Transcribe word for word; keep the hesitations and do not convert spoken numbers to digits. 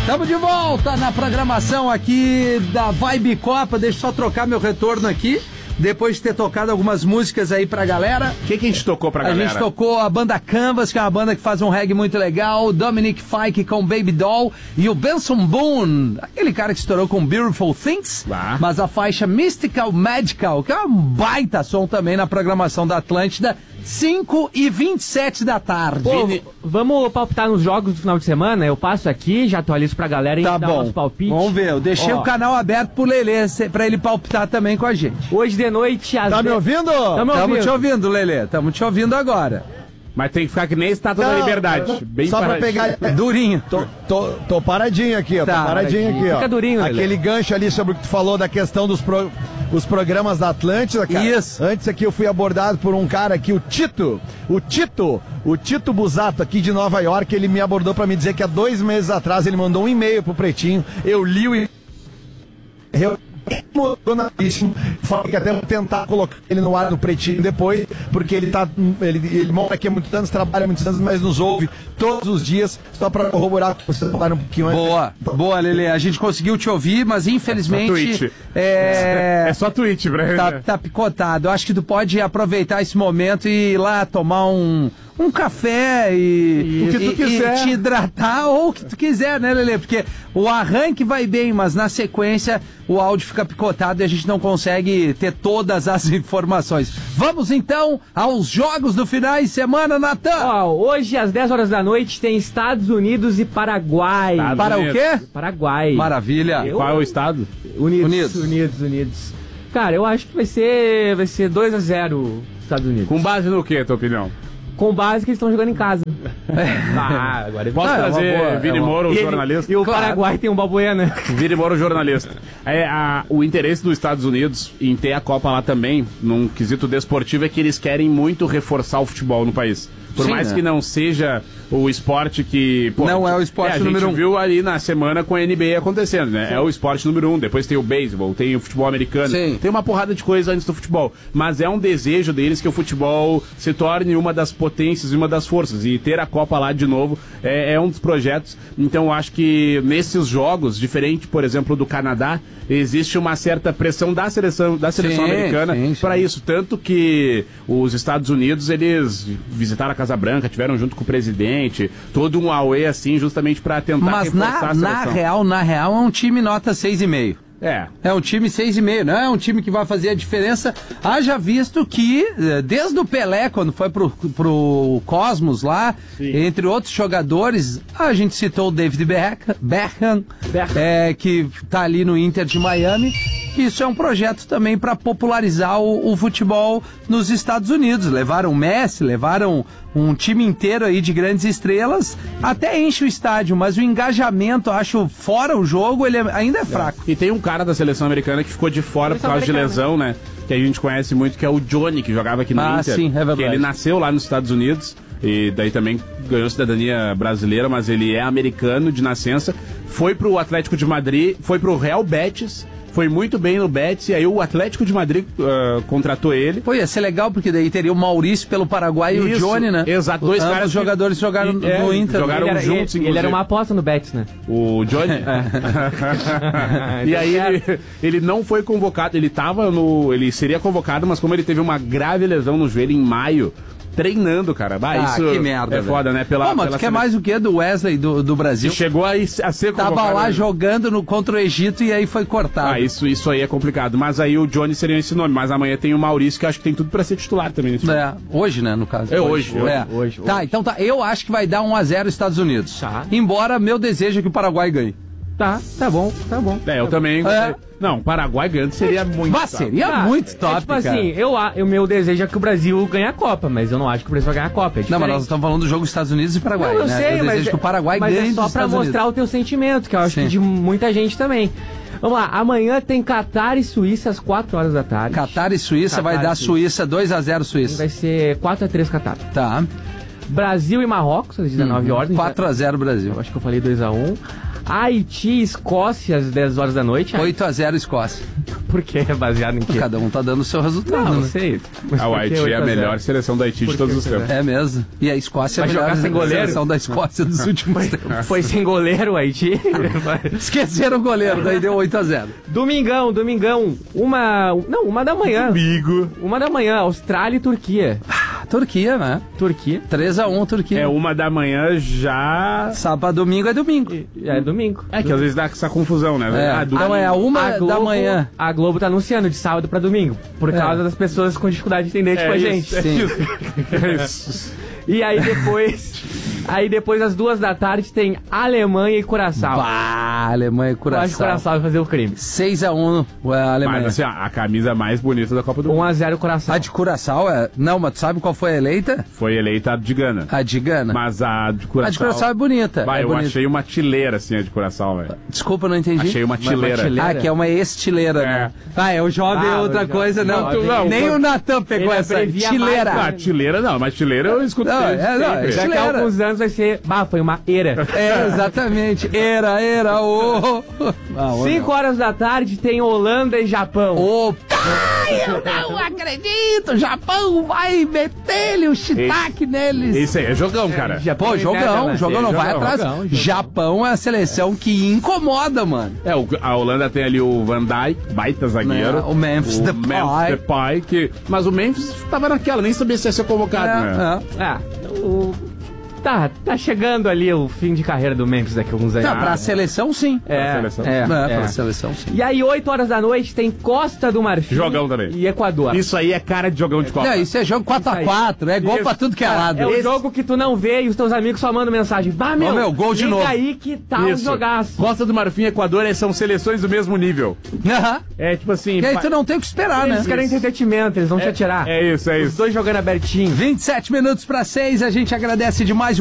Estamos de volta na programação aqui da Vibe Copa. Deixa eu só trocar meu retorno aqui. Depois de ter tocado algumas músicas aí pra galera. O que, que a gente tocou pra galera? A gente tocou a banda Canvas, que é uma banda que faz um reggae muito legal. O Dominic Fike com Baby Doll. E o Benson Boone, aquele cara que estourou com Beautiful Things. Ah. Mas a faixa Mystical Magical, que é um baita som também na programação da Atlântida. cinco e vinte e sete da tarde. Pô, vamos palpitar nos jogos do final de semana? Eu passo aqui, já atualizo pra galera e tá dá bom. uns palpites. Vamos ver, eu deixei Ó. o canal aberto pro Lelê, pra ele palpitar também com a gente. Hoje de noite às Tá me ouvindo? Tamo, Tamo te ouvindo, Lelê. Tamo te ouvindo agora. Mas tem que ficar que nem Estátua da Liberdade. Bem só pra pegar. Durinho. Tô, tô, tô paradinho aqui, ó. Tá, tô paradinho aqui, ó. Fica durinho, Aquele Lelê. gancho ali sobre o que tu falou da questão dos pro, os programas da Atlântida, cara. Isso. Antes aqui eu fui abordado por um cara aqui, o Tito. O Tito. O Tito Busato, aqui de Nova York, ele me abordou pra me dizer que há dois meses atrás ele mandou um e-mail pro Pretinho. Eu li o e-mail. Eu... emocionadíssimo. Falei que até vou tentar colocar ele no ar no Pretinho depois, porque ele tá. Ele, ele mora aqui há muitos anos, trabalha há muitos anos, mas nos ouve todos os dias, só pra corroborar que você falar um pouquinho antes. Boa, boa, Lelê. A gente conseguiu te ouvir, mas infelizmente. É, é só tweet, pra tá, tá picotado. Eu acho que tu pode aproveitar esse momento e ir lá tomar um. Um café e, o que tu e, quiser. e te hidratar ou o que tu quiser, né, Lelê? Porque o arranque vai bem, mas na sequência o áudio fica picotado e a gente não consegue ter todas as informações. Vamos então aos jogos do final de semana, Natan. Ó, hoje às dez horas da noite tem Estados Unidos e Paraguai. Estados Para Unidos. o quê? Paraguai. Maravilha. Eu- Qual é o estado? Unidos, Unidos. Unidos, Unidos. Cara, eu acho que vai ser vai ser dois a zero Estados Unidos. Com base no que, tua opinião? Com base que eles estão jogando em casa. Ah, agora Posso Ah, é uma trazer boa, Vini é uma- Moura, o E ele- jornalista? E o Claro. Paraguai tem um Balbuena. Vini Moura, o jornalista. É, a, o interesse dos Estados Unidos em ter a Copa lá também, num quesito desportivo, é que eles querem muito reforçar o futebol no país. Por Sim, mais né? que não seja o esporte que... pô, Não é o esporte é, número A um. gente viu ali na semana com a N B A acontecendo, né? Sim. É o esporte número um. Depois tem o beisebol, tem o futebol americano. Sim. Tem uma porrada de coisa antes do futebol. Mas é um desejo deles que o futebol se torne uma das potências e uma das forças. E ter a Copa lá de novo é, é um dos projetos. Então eu acho que nesses jogos, diferente, por exemplo, do Canadá, existe uma certa pressão da seleção, da seleção Sim, americana sim, sim. para isso. Tanto que os Estados Unidos, eles visitaram a Casa Branca, tiveram junto com o presidente, todo um auê assim, justamente para tentar Mas reforçar na, a na seleção. real, na real, é um time nota seis e meio. É. É um time seis e meio, não é um time que vai fazer a diferença. Haja visto que, eh, desde o Pelé, quando foi pro, pro Cosmos lá, Sim. entre outros jogadores, a gente citou o David Beckham, Beckham, Beckham. é, que tá ali no Inter de Miami. Isso é um projeto também para popularizar o, o futebol nos Estados Unidos. Levaram o Messi, levaram um time inteiro aí de grandes estrelas, até enche o estádio, mas o engajamento, acho, fora o jogo, ele é- ainda é fraco. E tem um cara da seleção americana que ficou de fora por causa de lesão, né? Que a gente conhece muito, que é o Johnny, que jogava aqui no Ah, Inter. sim, é verdade. Que ele nasceu lá nos Estados Unidos e daí também ganhou cidadania brasileira, mas ele é americano de nascença. Foi pro Atlético de Madrid, foi pro Real Betis, foi muito bem no Betis, e aí o Atlético de Madrid uh, contratou ele. Pô, ia ser legal, porque daí teria o Maurício pelo Paraguai e o Isso, Johnny, né? exato, dois Ambos caras que- jogadores jogaram e- é, no Inter. jogaram Ele era, juntos, ele, ele inclusive. era uma aposta no Betis, né? O Johnny? E aí ele, ele não foi convocado, ele tava no. Ele seria convocado, mas como ele teve uma grave lesão no joelho em maio, treinando, cara. Bah, Ah, isso que merda, é velho. foda, né? Pela, Pô, mas pela tu quer mais o que do Wesley do, do Brasil? E chegou aí a ser Tava convocado. lá jogando no, contra o Egito e aí foi cortado. Ah, isso, isso aí é complicado. Mas aí o Johnny seria esse nome. Mas amanhã tem o Maurício, que eu acho que tem tudo pra ser titular também nesse jogo. É, hoje, né, no caso. É hoje, É. hoje, hoje, Tá, hoje. então tá. Eu acho que vai dar um a zero Estados Unidos. Tá. Embora meu desejo é que o Paraguai ganhe. Tá, tá bom, tá bom. É, eu também. É. Não, Paraguai ganhando seria muito. Bah, seria Ah, muito é, top, tipo cara. assim, eu, a- o meu desejo é que o Brasil ganhe a Copa, mas eu não acho que o Brasil vai ganhar a Copa. É Não, mas nós diferente. estamos falando do jogo Estados Unidos e Paraguai, Não, eu né? sei, eu mas, desejo que o Paraguai mas ganhe é só dos pra Estados mostrar Unidos. o teu sentimento, que eu acho Sim. que de muita gente também. Vamos lá, amanhã tem Catar e Suíça às quatro horas da tarde. Catar e Suíça Catar vai e dar Suíça. Suíça dois a zero Suíça. Vai ser quatro a três Catar. Tá. Brasil e Marrocos, às dezenove horas. quatro a zero Brasil. Eu acho que eu falei dois a um. Haiti e Escócia, às dez horas da noite. oito a zero Escócia. Por quê? É baseado em quê? Cada um tá dando o seu resultado, Não, não né? sei. Mas Ah, o por que Haiti é oito a zero? melhor seleção do Haiti Por de todos que os oito a tempos. zero? É mesmo. E a Escócia Vai é a melhor jogar sem goleiro? seleção da Escócia dos últimos tempos. Foi sem goleiro o Haiti. Esqueceram o goleiro, daí deu oito a zero. Domingão, domingão. Uma... Não, uma da manhã. Amigo. Uma da manhã, Austrália e Turquia. Turquia, né? Turquia. três a um Turquia. É uma da manhã já... Sábado, domingo é domingo. É domingo. É que às vezes dá essa confusão, né? É. Ah, do- Então é a uma da manhã. A Globo tá anunciando de sábado pra domingo. Por É. causa das pessoas com dificuldade de entender, tipo É a isso, gente. é Sim. É isso. E aí depois... aí depois, às duas da tarde, tem Alemanha e Curaçao. Pá, Alemanha e Eu acho que o Curaçao. Curaçao vai fazer o crime. seis a um a Alemanha. Mas assim, ó, a camisa mais bonita da Copa do um Mundo a zero Curaçao. A de Curaçao é... Não, mas tu sabe qual foi a eleita? foi eleita a de Gana. A de Gana. Mas a de Curaçao... A de Curaçao é bonita. Vai, é eu bonita. achei uma tileira, assim, a de Curaçao, velho. Desculpa, eu não entendi. Achei uma Uma- uma tileira. tileira. Ah, que é uma estileira, né? Ah, é o jovem Ah, é outra o jo- coisa, não. Não, não, Nem não. o Natan pegou Ele essa abrevia tileira. Ah, tileira não, mas tileira eu escutei. Não, é, sempre. não, é Daqui a estileira. alguns anos vai ser... Bah, foi uma era. É, exatamente. Era, era, ô. Ah, ô, cinco horas da tarde tem Holanda e Japão. Opa! Eu não acredito! O Japão vai meter-lhe o shiitake neles. Esse aí é jogão, cara. Japão Pô, e jogão, Netherlands. jogão não vai Jogão, atrás. jogão, jogão. Japão é a seleção que incomoda, mano. É, o- a Holanda tem ali o Van Dijk, baita zagueiro. Né, o Memphis Depay. Memphis Depay, que... Mas o Memphis tava naquela, nem sabia se ia ser convocado, né? É, é. Ah, o... Tá, tá chegando ali o fim de carreira do Memphis daqui a alguns anos. Tá, pra seleção, sim. É, Pra seleção. é, É, é. pra seleção, sim. E aí, oito horas da noite, tem Costa do Marfim. Jogão também. E Equador. Isso aí é cara de jogão de Copa. Não, isso é jogo quatro a quatro, é gol Isso. pra tudo que é lado. É o Esse- jogo que tu não vê e os teus amigos só mandam mensagem. Bah, meu, Ô, meu, gol de liga novo. aí que tá um Isso. jogaço. Costa do Marfim e Equador eh, são seleções do mesmo nível. Aham. É tipo assim... E aí pa- tu não tem o que esperar, né? Eles querem entretenimento, eles vão te atirar. É isso, é Os isso. dois jogando abertinho. vinte e sete minutos para seis, a gente agradece demais